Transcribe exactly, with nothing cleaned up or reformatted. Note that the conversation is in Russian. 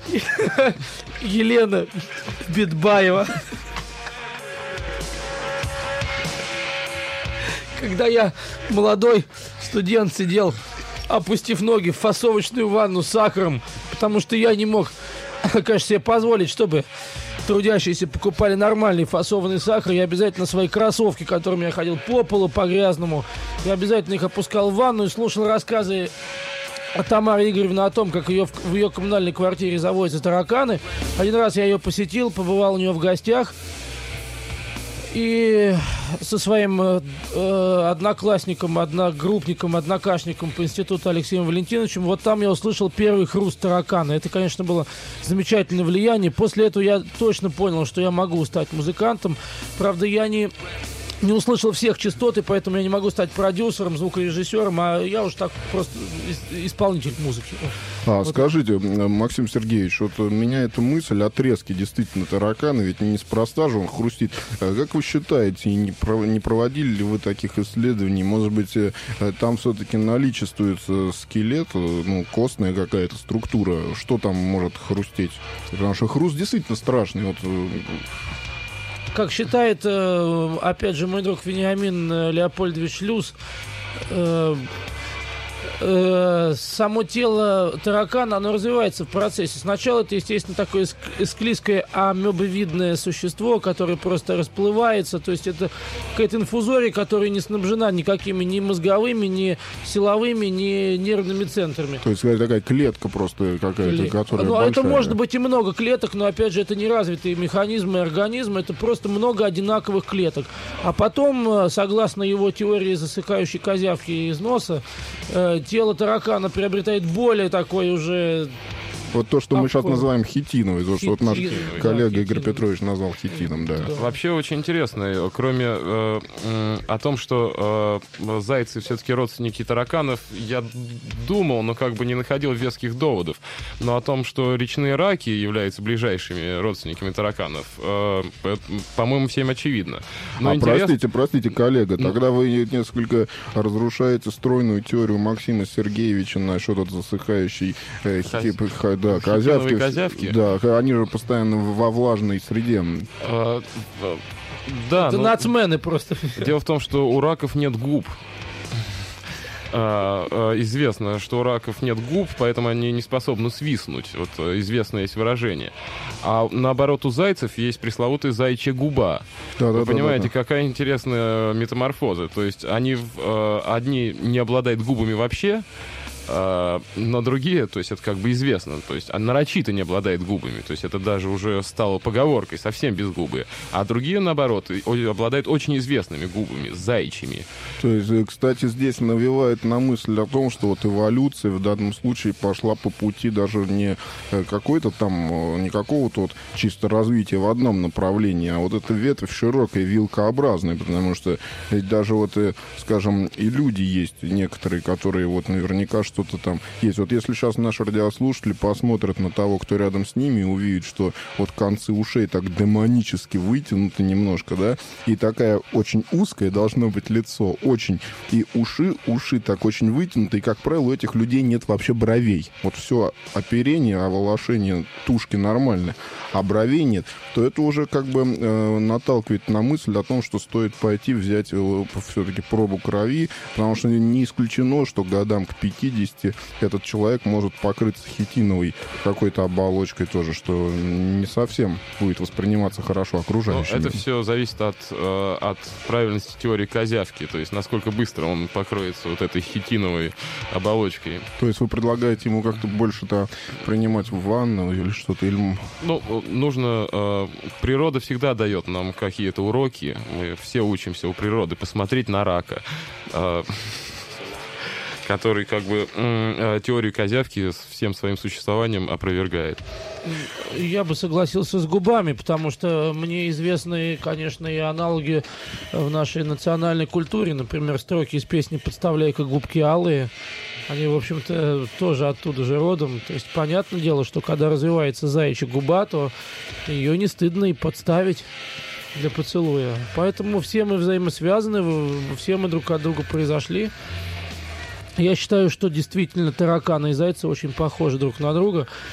Елена Битбаева. Когда я, молодой студент, сидел, опустив ноги в фасовочную ванну с сахаром, потому что я не мог, конечно, себе позволить, чтобы трудящиеся покупали нормальный фасованный сахар, я обязательно свои кроссовки, которыми я ходил по полу, по грязному, я обязательно их опускал в ванну и слушал рассказы Тамары Игоревны о том, как ее, в ее коммунальной квартире заводятся тараканы. Один раз я ее посетил, побывал у нее в гостях. И со своим э, одноклассником, одногруппником, однокашником по институту Алексеем Валентиновичем, вот там я услышал первый хруст таракана. Это, конечно, было замечательное влияние. После этого я точно понял, что я могу стать музыкантом. Правда, я не... не услышал всех частот, и поэтому я не могу стать продюсером, звукорежиссером, а я уж так просто исполнитель музыки. А, вот. Скажите, Максим Сергеевич, вот меня эта мысль о треске действительно таракана, ведь неспроста же он хрустит. Как вы считаете, не, пров... не проводили ли вы таких исследований? Может быть, там все-таки наличествует скелет, ну, костная какая-то структура, что там может хрустеть? Потому что хруст действительно страшный. Вот... Как считает, опять же, мой друг Вениамин Леопольдович Люс, э, э, само тело таракана, оно развивается в процессе. Сначала это, естественно, такое склизкое амебовидное существо, которое просто расплывается. То есть это какая-то инфузория, которая не снабжена никакими ни мозговыми, ни силовыми, ни нервными центрами. То есть такая клетка просто какая-то, Клет... которая ну, большая. Это может быть и много клеток, но, опять же, это не развитые механизмы организма, это просто много одинаковых клеток. А потом, согласно его теории засыхающей козявки из носа, э, тело таракана приобретает более такой уже... Вот то, что а мы сейчас какой? называем хитиновый, то, что вот наш Хитиновый, коллега да, Игорь хитиновый. Петрович назвал хитином, да. Да. Вообще очень интересно, кроме э, э, о том, что э, зайцы все-таки родственники тараканов, я думал, но как бы не находил веских доводов. Но о том, что речные раки являются ближайшими родственниками тараканов, э, э, по-моему, всем очевидно. Но а интерес... простите, простите, коллега, тогда вы несколько разрушаете стройную теорию Максима Сергеевича насчет от засыхающей э, Коз... типа, да, козявки. козявки. Да, они же постоянно во влажной среде. Э, э, да, Это ну, нацмены просто. дело в том, что у раков нет губ. А, а, известно, что у раков нет губ, поэтому они не способны свистнуть. Вот известное есть выражение. А наоборот, у зайцев есть пресловутая заячья губа. Да, Вы да, понимаете, да, да. какая интересная метаморфоза. То есть они э, одни не обладают губами вообще, Uh, но другие, то есть это как бы известно, то есть нарочито не обладает губами, то есть это даже уже стало поговоркой, совсем безгубые, а другие, наоборот, обладают очень известными губами, заячьими. То есть, кстати, здесь навевает на мысль о том, что вот эволюция в данном случае пошла по пути даже не какой-то там, не какого-то вот чисто развития в одном направлении, а вот эта ветвь широкая, вилкообразная, потому что ведь даже вот, скажем, и люди есть некоторые, которые вот наверняка что-то там есть. Вот если сейчас наши радиослушатели посмотрят на того, кто рядом с ними, и увидят, что вот концы ушей так демонически вытянуты немножко, да, и такая очень узкая должно быть лицо, очень, и уши, уши так очень вытянуты, и, как правило, у этих людей нет вообще бровей. Вот все оперение, оволошение тушки нормально, а бровей нет, то это уже как бы э, наталкивает на мысль о том, что стоит пойти взять э, все-таки пробу крови, потому что не исключено, что годам к пятидесяти этот человек может покрыться хитиновой какой-то оболочкой тоже, что не совсем будет восприниматься хорошо окружающими. Но это все зависит от, э, от правильности теории козявки, то есть насколько быстро он покроется вот этой хитиновой оболочкой. То есть вы предлагаете ему как-то больше-то принимать в ванну или что-то? Или... Ну, нужно... Э, природа всегда дает нам какие-то уроки. Мы все учимся у природы. Посмотреть на рака. Э, который как бы э, теорию козявки с всем своим существованием опровергает. Я бы согласился с губами, потому что мне известны, конечно, и аналоги в нашей национальной культуре. Например, строки из песни «Подставляй-ка губки алые». Они, в общем-то, тоже оттуда же родом. То есть, понятное дело, что когда развивается заячья губа, то ее не стыдно и подставить для поцелуя. Поэтому все мы взаимосвязаны, все мы друг от друга произошли. Я считаю, что действительно тараканы и зайцы очень похожи друг на друга.